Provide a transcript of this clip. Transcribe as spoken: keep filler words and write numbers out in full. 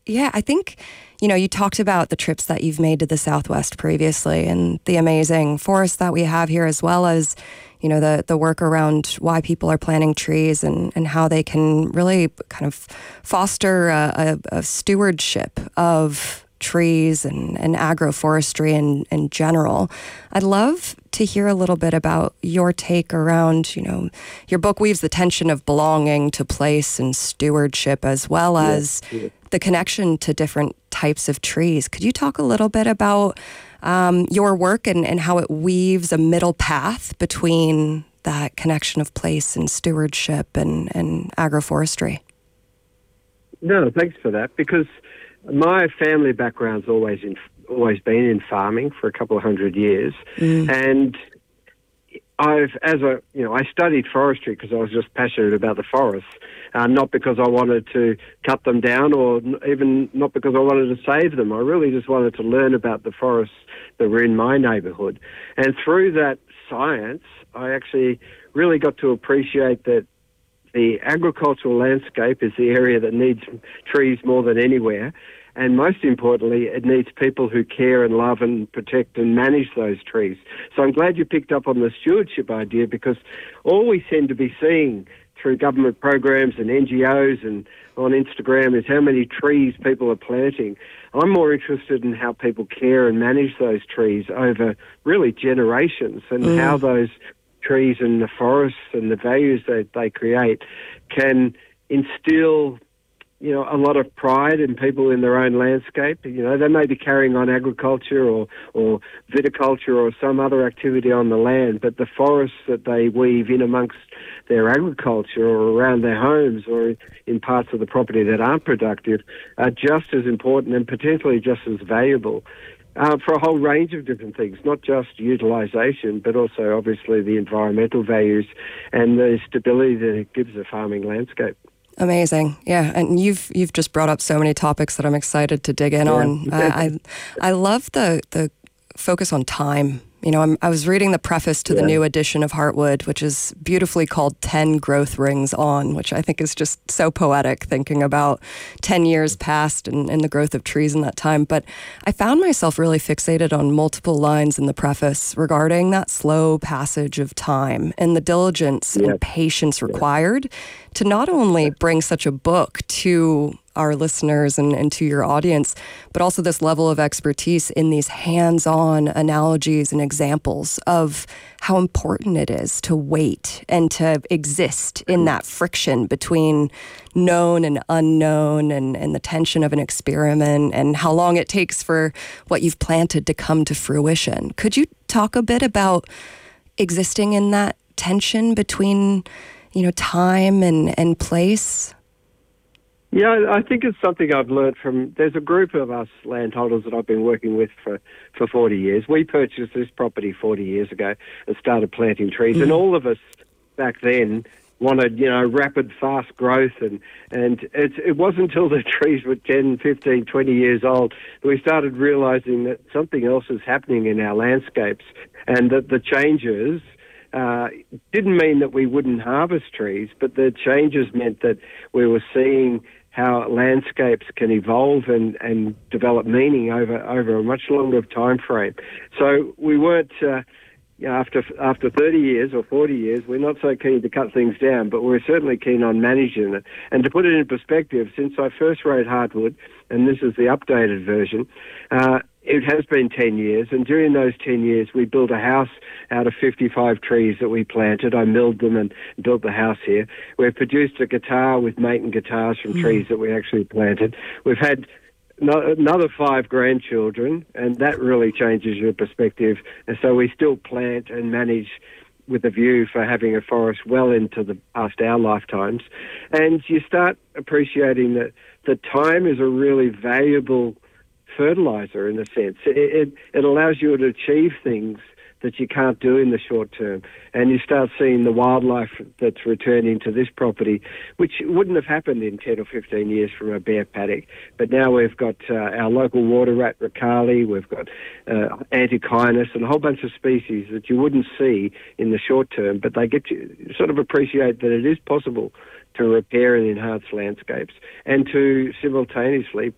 yeah, I think, you know, you talked about the trips that you've made to the Southwest previously and the amazing forests that we have here, as well as, you know, the, the work around why people are planting trees and, and how they can really kind of foster a, a, a stewardship of trees and, and agroforestry in, in general. I'd love to hear a little bit about your take around, you know, your book weaves the tension of belonging to place and stewardship, as well as yeah, yeah. the connection to different types of trees. Could you talk a little bit about um, your work and, and how it weaves a middle path between that connection of place and stewardship and, and agroforestry? No, thanks for that, because my family background's always in, always been in farming for a couple of hundred years, Mm. and I've, as a, you know, I studied forestry because I was just passionate about the forests, uh, not because I wanted to cut them down, or n- even not because I wanted to save them. I really just wanted to learn about the forests that were in my neighbourhood, and through that science, I actually really got to appreciate that the agricultural landscape is the area that needs trees more than anywhere. And most importantly, it needs people who care and love and protect and manage those trees. So I'm glad you picked up on the stewardship idea, because all we seem to be seeing through government programs and N G Os and on Instagram is how many trees people are planting. I'm more interested in how people care and manage those trees over really generations, and Mm. how those trees and the forests and the values that they create can instill, you know, a lot of pride in people in their own landscape. You know, they may be carrying on agriculture or, or viticulture or some other activity on the land, but the forests that they weave in amongst their agriculture or around their homes or in parts of the property that aren't productive are just as important and potentially just as valuable. Uh, for a whole range of different things, not just utilisation, but also obviously the environmental values and the stability that it gives the farming landscape. Amazing. Yeah. And you've you've just brought up so many topics that I'm excited to dig in Yeah. on. I, I I love the the focus on time. You know, I'm, I was reading the preface to the Yeah. new edition of Heartwood, which is beautifully called ten Growth Rings On, which I think is just so poetic, thinking about ten years past and, and the growth of trees in that time. But I found myself really fixated on multiple lines in the preface regarding that slow passage of time and the diligence Yeah. and patience required to not only bring such a book to our listeners and, and to your audience, but also this level of expertise in these hands-on analogies and examples of how important it is to wait and to exist in that friction between known and unknown, and, and the tension of an experiment, and how long it takes for what you've planted to come to fruition. Could you talk a bit about existing in that tension between, you know, time and, and place? Yeah, I think it's something I've learned from, there's a group of us landholders that I've been working with for, for forty years. We purchased this property forty years ago and started planting trees, mm. and all of us back then wanted, you know, rapid, fast growth, and, and it, it wasn't until the trees were ten, fifteen, twenty years old that we started realising that something else is happening in our landscapes, and that the changes uh, didn't mean that we wouldn't harvest trees, but the changes meant that we were seeing how landscapes can evolve and, and develop meaning over, over a much longer time frame. So we weren't, uh, you know, after after thirty years or forty years, we're not so keen to cut things down, but we're certainly keen on managing it. And to put it in perspective, since I first wrote Heartwood, and this is the updated version, uh, it has been ten years, and during those ten years, we built a house out of fifty-five trees that we planted. I milled them and built the house here. We've produced a guitar with maiden guitars from mm. trees that we actually planted. We've had no, another five grandchildren, and that really changes your perspective. And so we still plant and manage with a view for having a forest well into the past our lifetimes. And you start appreciating that the time is a really valuable fertilizer in a sense. It, it, it allows you to achieve things that you can't do in the short term. And you start seeing the wildlife that's returning to this property, which wouldn't have happened in ten or fifteen years from a bare paddock. But now we've got uh, our local water rat, Ricali, we've got uh, Antechinus, and a whole bunch of species that you wouldn't see in the short term, but they get you sort of appreciate that it is possible to repair and enhance landscapes and to simultaneously